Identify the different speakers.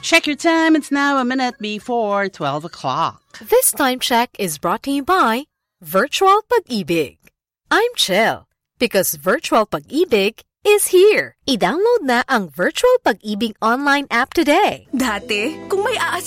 Speaker 1: Check your time. It's now a minute before 12 o'clock.
Speaker 2: This time check is brought to you by Virtual Pag-ibig. I'm chill because Virtual Pag-ibig is here. I-download na ang Virtual Pag-ibig online app today.
Speaker 3: Dati, kung may